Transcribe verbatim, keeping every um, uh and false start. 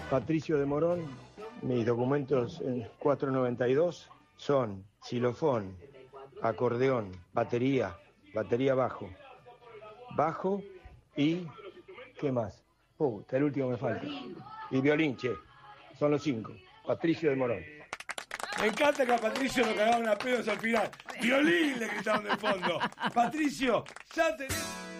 Patricio de Morón, mis documentos en cuatro noventa y dos son xilofón, acordeón, batería, batería bajo, bajo y... ¿qué más? Puta, el último me falta. Y violín, che. Son los cinco. Patricio de Morón. Me encanta que a Patricio lo cagaban a pedos al final. Violín le gritaban de fondo. Patricio, ya tenés...